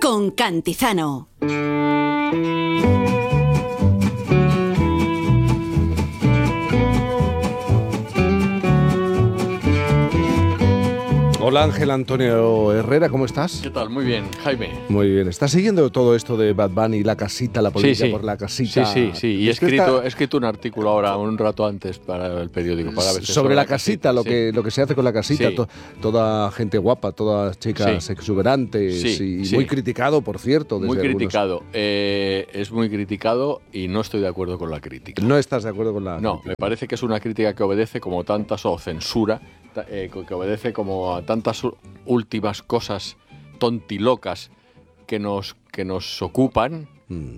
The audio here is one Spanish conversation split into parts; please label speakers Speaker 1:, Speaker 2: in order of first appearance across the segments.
Speaker 1: con Cantizano.
Speaker 2: Hola Ángel Antonio Herrera, ¿cómo estás?
Speaker 3: ¿Qué tal? Muy bien, Jaime.
Speaker 2: Muy bien. ¿Estás siguiendo todo esto de Bad Bunny, la casita, la polémica
Speaker 3: Sí.
Speaker 2: por la casita?
Speaker 3: Sí. Y he escrito un artículo ahora, un rato antes, para el periódico.
Speaker 2: Sobre la casita, lo que se hace con la casita.
Speaker 3: Sí.
Speaker 2: Toda gente guapa, todas chicas exuberantes y muy criticado, por cierto.
Speaker 3: Muy criticado. Es muy criticado y no estoy de acuerdo con la crítica.
Speaker 2: ¿No estás de acuerdo con la
Speaker 3: No,
Speaker 2: crítica?
Speaker 3: me parece que es una crítica que obedece como tantas, o censura, que obedece como a tantas últimas cosas tontilocas que nos ocupan,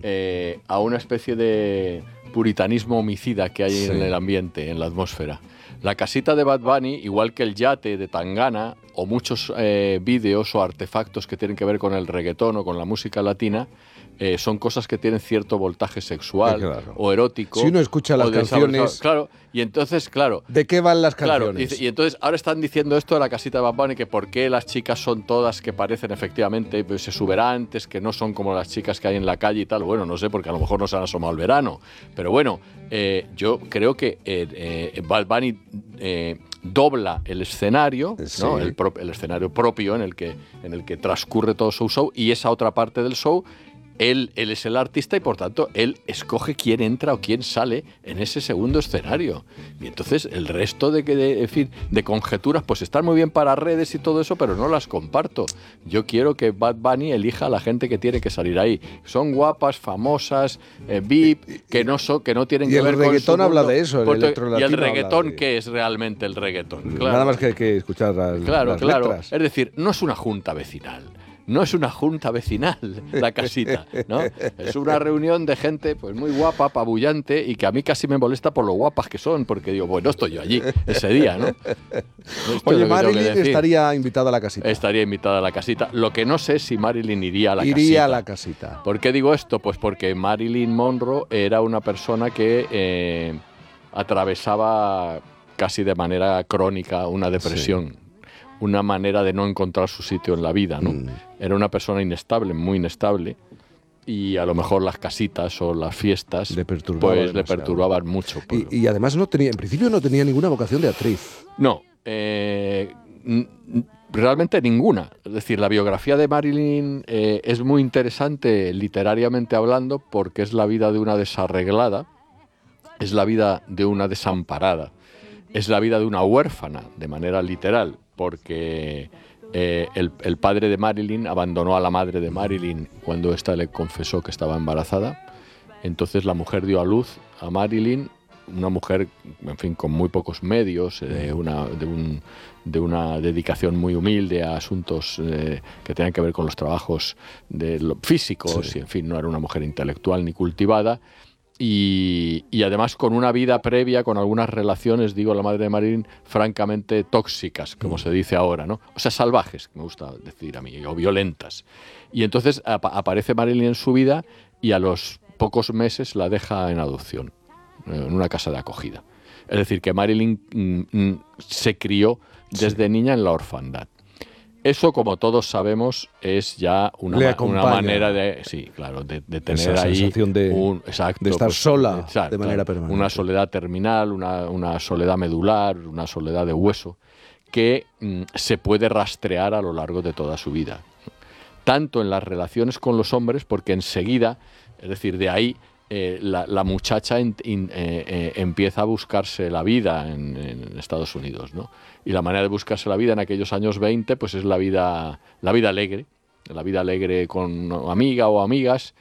Speaker 3: a una especie de puritanismo homicida que hay en el ambiente, en la atmósfera. La casita de Bad Bunny, igual que el yate de Tangana, o muchos vídeos o artefactos que tienen que ver con el reggaetón o con la música latina, son cosas que tienen cierto voltaje sexual,
Speaker 2: claro,
Speaker 3: o erótico.
Speaker 2: Si uno escucha las canciones...
Speaker 3: Claro, y entonces, claro...
Speaker 2: ¿De qué van las canciones?
Speaker 3: Claro, y entonces ahora están diciendo esto de la casita de Bad Bunny, que por qué las chicas son todas que parecen efectivamente pues, exuberantes, que no son como las chicas que hay en la calle y tal. Bueno, no sé, porque a lo mejor no se han asomado al verano. Pero bueno, yo creo que Bad Bunny dobla el escenario, ¿no? El escenario propio en el que transcurre todo su show, y esa otra parte del show... Él es el artista y, por tanto, él escoge quién entra o quién sale en ese segundo escenario. Y entonces el resto de conjeturas pues están muy bien para redes y todo eso, pero no las comparto. Yo quiero que Bad Bunny elija a la gente que tiene que salir ahí. Son guapas, famosas, VIP, que no tienen que ver con...
Speaker 2: Y el reggaetón habla de eso,
Speaker 3: el electrolatino. ¿Y el reggaetón qué es realmente el reggaetón? Claro.
Speaker 2: Nada más que escuchar las letras.
Speaker 3: Es decir, no es una junta vecinal. No es una junta vecinal la casita, ¿no? Es una reunión de gente pues muy guapa, apabullante, y que a mí casi me molesta por lo guapas que son, porque digo, bueno, estoy yo allí ese día, ¿no?
Speaker 2: Oye, Marilyn estaría invitada a la casita.
Speaker 3: Estaría invitada a la casita. Lo que no sé es si Marilyn iría a la casita.
Speaker 2: Iría a la casita.
Speaker 3: ¿Por qué digo esto? Pues porque Marilyn Monroe era una persona que atravesaba casi de manera crónica una depresión. Sí. Una manera de no encontrar su sitio en la vida, ¿no? Era una persona inestable, muy inestable, y a lo mejor las casitas o las fiestas le perturbaban mucho.
Speaker 2: Y además en principio no tenía ninguna vocación de actriz.
Speaker 3: No, realmente ninguna. Es decir, la biografía de Marilyn es muy interesante literariamente hablando, porque es la vida de una desarreglada, es la vida de una desamparada, es la vida de una huérfana, de manera literal, porque el padre de Marilyn abandonó a la madre de Marilyn cuando ésta le confesó que estaba embarazada. Entonces la mujer dio a luz a Marilyn, una mujer, en fin, con muy pocos medios, de una dedicación muy humilde a asuntos que tenían que ver con los trabajos físicos, y en fin, no era una mujer intelectual ni cultivada. Y además con una vida previa, con algunas relaciones, digo, la madre de Marilyn, francamente tóxicas, como se dice ahora, ¿no? O sea, salvajes, me gusta decir a mí, o violentas. Y entonces aparece Marilyn en su vida y a los pocos meses la deja en adopción, en una casa de acogida. Es decir, que Marilyn se crió desde niña en la orfandad. Eso, como todos sabemos, es ya una manera de tener
Speaker 2: esa
Speaker 3: ahí
Speaker 2: sensación de estar sola de manera permanente.
Speaker 3: Una soledad terminal, una soledad medular, una soledad de hueso, que se puede rastrear a lo largo de toda su vida. Tanto en las relaciones con los hombres, porque enseguida, es decir, de ahí la muchacha empieza a buscarse la vida en Estados Unidos, ¿no? Y la manera de buscarse la vida en aquellos años 20 pues es la vida alegre con amiga o amigas,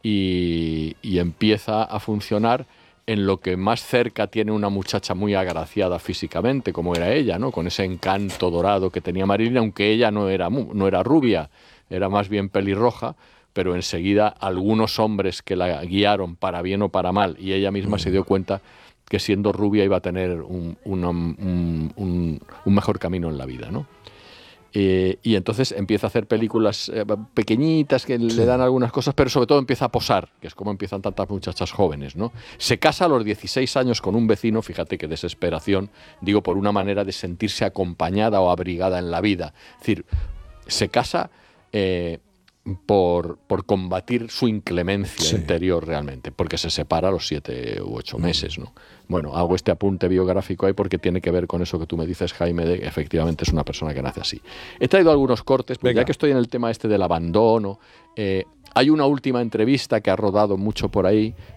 Speaker 3: y empieza a funcionar en lo que más cerca tiene una muchacha muy agraciada físicamente, como era ella, ¿no? Con ese encanto dorado que tenía Marilyn, aunque ella no era rubia, era más bien pelirroja, pero enseguida algunos hombres que la guiaron para bien o para mal, y ella misma se dio cuenta que siendo rubia iba a tener un mejor camino en la vida, ¿no? Y entonces empieza a hacer películas pequeñitas que le dan algunas cosas, pero sobre todo empieza a posar, que es como empiezan tantas muchachas jóvenes, ¿no? Se casa a los 16 años con un vecino, fíjate qué desesperación, digo, por una manera de sentirse acompañada o abrigada en la vida. Es decir, se casa por combatir su inclemencia interior realmente, porque se separa a los 7 u 8 meses, ¿no? Bueno, hago este apunte biográfico ahí porque tiene que ver con eso que tú me dices, Jaime, de que efectivamente es una persona que nace así. He traído algunos cortes, porque ya que estoy en el tema este del abandono, hay una última entrevista que ha rodado mucho por ahí,